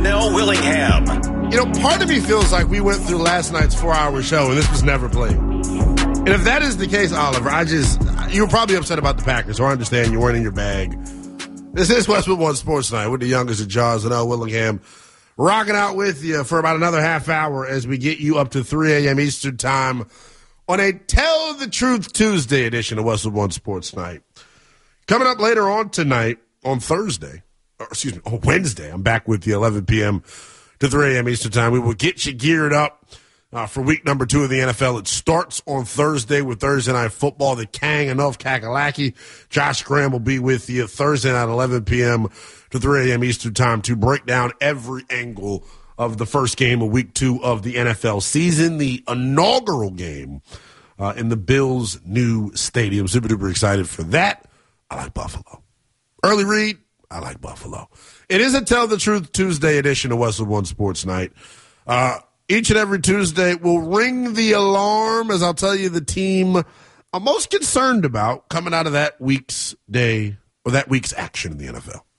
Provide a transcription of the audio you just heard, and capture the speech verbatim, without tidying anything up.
Janelle Willingham. You know, part of me feels like we went through last night's four-hour show and this was never played. And if that is the case, Oliver, I just, you were probably upset about the Packers, so I understand you weren't in your bag. This is Westwood One Sports Night with the youngest of Jaws and Janelle Willingham, rocking out with you for about another half hour as we get you up to three a.m. Eastern Time on a Tell the Truth Tuesday edition of Westwood One Sports Night. Coming up later on tonight, on Thursday, or excuse me, on Wednesday, I'm back with you eleven p.m. to three a.m. Eastern Time. We will get you geared up uh, for week number two of the N F L. It starts on Thursday with Thursday Night Football. The Kang enough Kakalaki. Josh Graham will be with you Thursday night, eleven p.m. to three a.m. Eastern Time to break down every angle of the first game of week two of the N F L season, the inaugural game uh, in the Bills' new stadium. Super duper excited for that. I like Buffalo. Early read, I like Buffalo. It is a Tell the Truth Tuesday edition of Westwood One Sports Night. Uh, each and every Tuesday, we'll ring the alarm as I'll tell you the team I'm most concerned about coming out of that week's day or that week's action in the N F L.